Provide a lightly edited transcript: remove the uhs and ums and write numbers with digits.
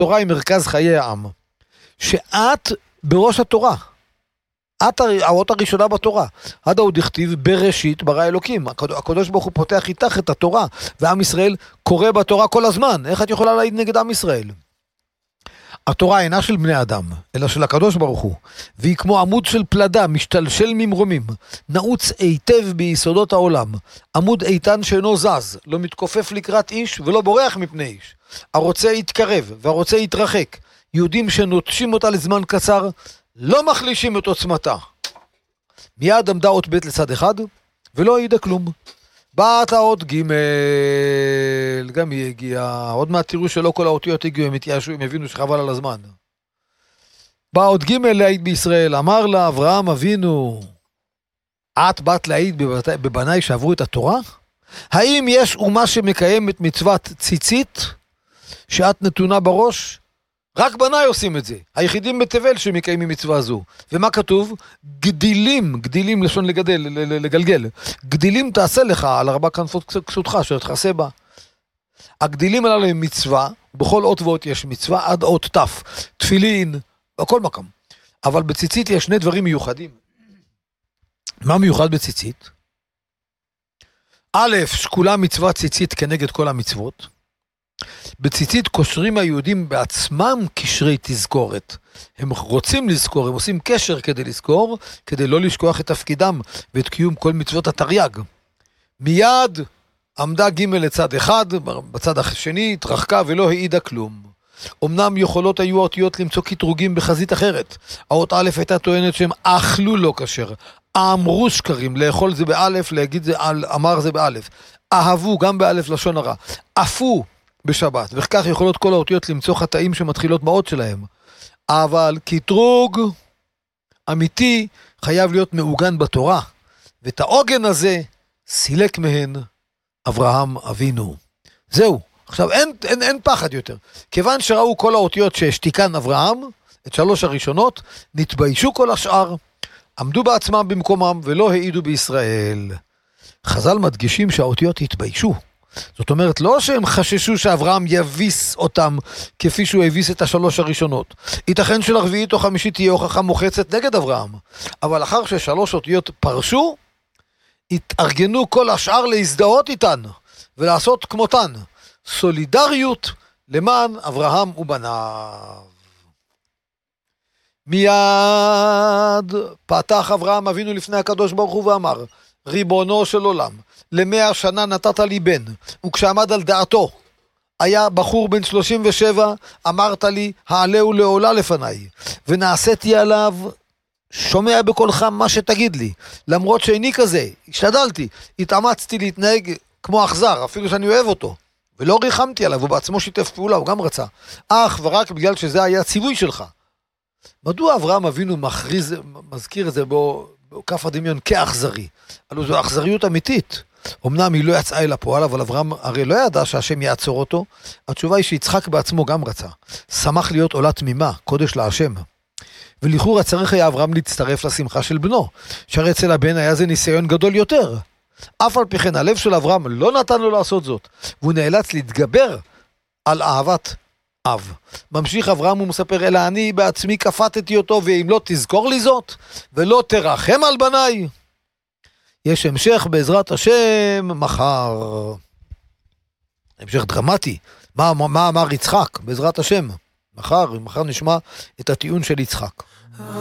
תורה היא מרכז חיי העם. שאת בראש התורה. את האות הראשונה בתורה. עד עוד הכתיב בראשית ברא אלוקים. הקדוש ברוך הוא פותח איתך את התורה, ועם ישראל קורא בתורה כל הזמן. איך את יכולה להעיד נגד עם ישראל? התורה אינה של בני אדם, אלא של הקדוש ברוך הוא, והיא כמו עמוד של פלדה, משתלשל ממרומים, נעוץ היטב ביסודות העולם, עמוד איתן שאינו זז, לא מתכופף לקראת איש ולא בורח מפני איש. הרוצה יתקרב והרוצה יתרחק, יהודים שנוטשים אותה לזמן קצר, לא מחלישים את עוצמתה. מיד עמדה אות ב' לצד אחד, ולא העידה כלום. באת עוד ג' גם היא הגיעה, עוד מעט תראו שלא כל האותיות הגיעו, הם התייאשו, הם הבינו שחבל על הזמן. בא עוד ג' להעיד בישראל, אמר לה אברהם אבינו, את באת להעיד בבניי שעברו את התורה? האם יש אומה שמקיימת מצוות ציצית, שאת נתונה בראש? רק בניי עושים את זה, היחידים בתבל שמקיימים מצווה זו. ומה כתוב? גדילים לשון לגלגל, גדילים תעשה לך על 4 כנפות כסותך אשר תכסה בה. הגדילים הללו הם מצווה, בכל אות ואות יש מצווה, עד אות תף, תפילין, בכל מקום. אבל בציצית יש 2 דברים מיוחדים. מה מיוחד בציצית? א', שכולה מצווה ציצית כנגד כל המצוות. בציצית קושרים היהודים בעצמם קשרי תזכורת. הם רוצים לזכור, הם עושים קשר כדי לזכור, כדי לא לשכוח את תפקידם ואת קיום כל מצוות התרי"ג. מיד עמדה ג' לצד אחד, בצד השני התרחקה ולא העידה כלום. אמנם יכולות היו האותיות למצוא קטרוגים בחזית אחרת. האות א' הייתה טוענת שהם אכלו לא כשר, אמרו שקרים, לאכול זה באלף, להגיד זה אמר זה באלף, אהבו גם באלף לשון הרע, אפו בשבת, וכך יכולות כל האותיות למצוא חטאים שמתחילות באות שלהם. אבל קטרוג אמיתי חייב להיות מעוגן בתורה, ואת העוגן הזה סילק מהן אברהם אבינו. זהו, עכשיו אין פחד יותר. כיוון שראו כל האותיות שהשתיקן אברהם, את 3 הראשונות, נתביישו כל השאר, עמדו בעצמם במקומם ולא העידו בישראל. חז"ל מדגישים שהאותיות התביישו. זאת אומרת, לא שהם חששו שאברהם יביס אותם כפי שהוא הביס את 3 הראשונות. ייתכן שלרביעית או חמישית תהיה הוכחה מוחצת נגד אברהם. אבל אחר ש3 אותיות פרשו, התארגנו כל השאר להזדהות איתן ולעשות כמותן. סולידריות למען אברהם ובניו. מיד פתח אברהם אבינו לפני הקדוש ברוך הוא ואמר, ריבונו של עולם, ל100 שנה נתת לי בן, וכשעמד על דעתו, היה בחור בן 37, אמרת לי, העלהו לעולה לפניי, ונעשיתי עליו, שומע בקולך מה שתגיד לי, למרות שאיני כזה, השתדלתי, התאמצתי להתנהג כמו אכזר, אפילו שאני אוהב אותו, ולא ריחמתי עליו, הוא בעצמו שיתף פעולה, הוא גם רצה, אך ורק בגלל שזה היה ציווי שלך. מדוע אברהם אבינו מזכיר את זה בכף הדמיון כאכזרי? הלוא זו אכזריות אמיתית. אמנם היא לא יצאה אל הפועל, אבל אברהם הרי לא ידע שהשם יעצור אותו. התשובה היא שיצחק בעצמו גם רצה. שמח להיות עולה תמימה, קודש להשם. ולכאורה צריך היה אברהם להצטרף לשמחה של בנו, שהרי אצל הבן היה זה ניסיון גדול יותר. אף על פי כן הלב של אברהם לא נתן לו לעשות זאת, והוא נאלץ להתגבר על אהבת אב. ממשיך אברהם ומספר, אלא אני בעצמי כפתתי אותו, ואם לא תזכור לי זאת, ולא תרחם על בניי. יש המשך בעזרת השם מחר. המשך דרמטי. מה אמר יצחק בעזרת השם? מחר נשמע את הטיעון של יצחק.